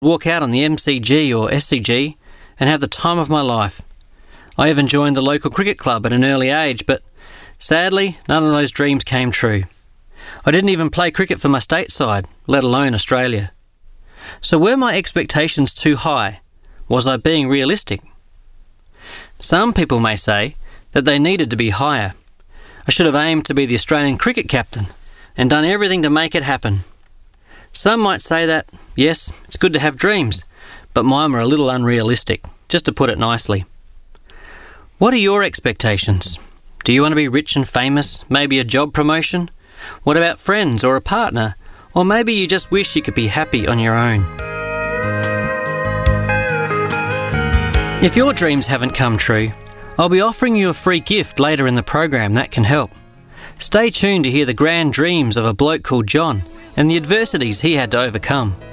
walk out on the MCG or SCG and have the time of my life. I even joined the local cricket club at an early age, but sadly, none of those dreams came true. I didn't even play cricket for my state side, let alone Australia. So were my expectations too high? Was I being realistic? Some people may say that they needed to be higher. I should have aimed to be the Australian cricket captain and done everything to make it happen. Some might say that, yes, it's good to have dreams, but mine were a little unrealistic, just to put it nicely. What are your expectations? Do you want to be rich and famous, maybe a job promotion? What about friends or a partner? Or maybe you just wish you could be happy on your own. If your dreams haven't come true, I'll be offering you a free gift later in the program that can help. Stay tuned to hear the grand dreams of a bloke called John and the adversities he had to overcome.